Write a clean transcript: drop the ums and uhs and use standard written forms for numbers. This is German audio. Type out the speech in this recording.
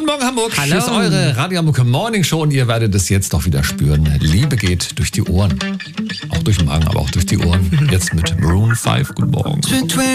Guten Morgen, Hamburg. Hallo. Hier ist eure Radio Hamburg Morning Show und ihr werdet es jetzt doch wieder spüren. Liebe geht durch die Ohren. Auch durch den Magen, aber auch durch die Ohren. Jetzt mit Maroon 5. Guten Morgen.